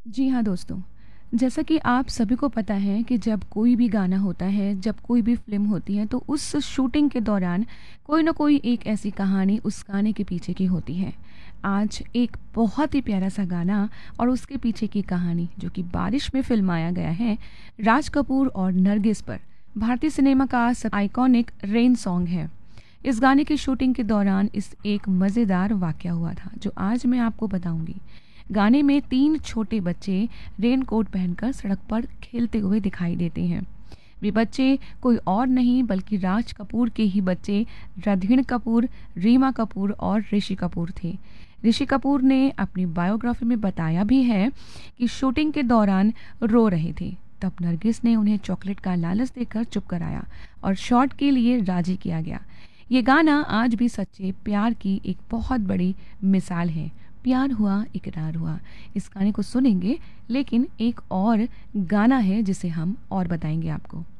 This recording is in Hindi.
जी हाँ दोस्तों, जैसा कि आप सभी को पता है कि जब कोई भी गाना होता है, जब कोई भी फ़िल्म होती है तो उस शूटिंग के दौरान कोई न कोई एक ऐसी कहानी उस गाने के पीछे की होती है। आज एक बहुत ही प्यारा-सा गाना और उसके पीछे की कहानी जो कि बारिश में फ़िल्माया गया है, राज कपूर और नरगिस पर। भारतीय सिनेमा का आइकॉनिक रेन सॉन्ग है। इस गाने की शूटिंग के दौरान इस एक मज़ेदार वाक़या हुआ था, जो आज मैं आपको बताऊँगी। गाने में 3 छोटे बच्चे रेनकोट पहनकर सड़क पर खेलते हुए दिखाई देते हैं। वे बच्चे कोई और नहीं बल्कि राज कपूर के ही बच्चे रणधीर कपूर, रीमा कपूर और ऋषि कपूर थे। ऋषि कपूर ने अपनी बायोग्राफी में बताया भी है कि शूटिंग के दौरान रो रहे थे। तब नरगिस ने उन्हें चॉकलेट का लालच देकर चुप कराया और शॉट के लिए राजी किया गया। ये गाना आज भी सच्चे प्यार की एक बहुत बड़ी मिसाल है। प्यार हुआ इकरार हुआ। इस गाने को सुनेंगे, लेकिन एक और गाना है जिसे हम और बताएंगे आपको।